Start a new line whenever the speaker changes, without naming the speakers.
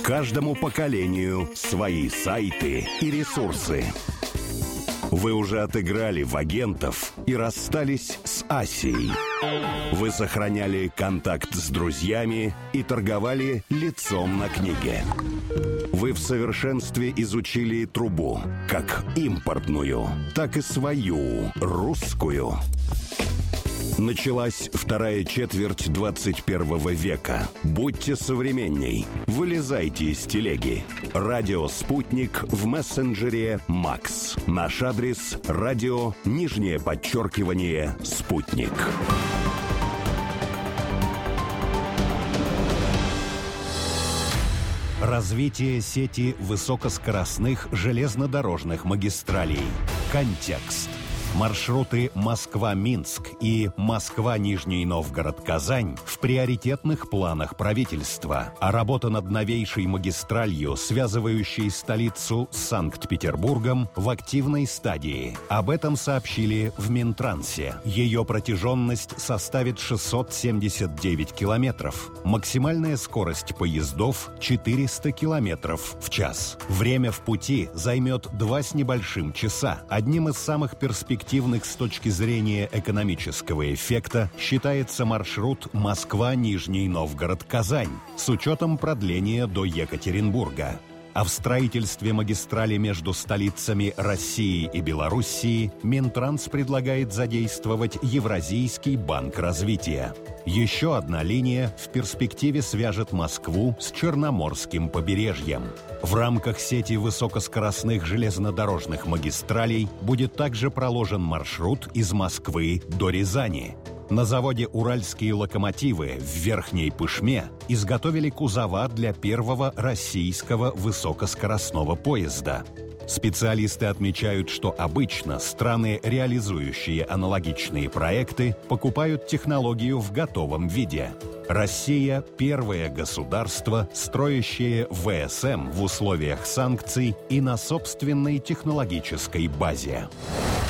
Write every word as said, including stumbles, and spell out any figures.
Каждому поколению свои сайты и ресурсы. Вы уже отыграли в агентов и расстались с Асией. Вы сохраняли контакт с друзьями и торговали лицом на книге. Вы в совершенстве изучили трубу, как импортную, так и свою, русскую. Началась вторая четверть двадцать первого века. Будьте современней. Вылезайте из телеги. Радио «Спутник» в мессенджере «Макс». Наш адрес – радио, нижнее подчеркивание, «Спутник». Развитие сети высокоскоростных железнодорожных магистралей. Контекст. Маршруты Москва-Минск и Москва-Нижний Новгород-Казань в приоритетных планах правительства, а работа над новейшей магистралью, связывающей столицу с Санкт-Петербургом, в активной стадии. Об этом сообщили в Минтрансе. Ее протяженность составит шестьсот семьдесят девять километров. Максимальная скорость поездов – четыреста километров в час. Время в пути займет два с небольшим часа. Одним из самых перспективных с точки зрения экономического эффекта считается маршрут Москва-Нижний Новгород-Казань с учетом продления до Екатеринбурга. А в строительстве магистрали между столицами России и Белоруссии Минтранс предлагает задействовать Евразийский банк развития. Еще одна линия в перспективе свяжет Москву с Черноморским побережьем. В рамках сети высокоскоростных железнодорожных магистралей будет также проложен маршрут из Москвы до Рязани. На заводе «Уральские локомотивы» в Верхней Пышме изготовили кузова для первого российского высокоскоростного поезда. Специалисты отмечают, что обычно страны, реализующие аналогичные проекты, покупают технологию в готовом виде. Россия – первое государство, строящее вэ эс эм в условиях санкций и на собственной технологической базе.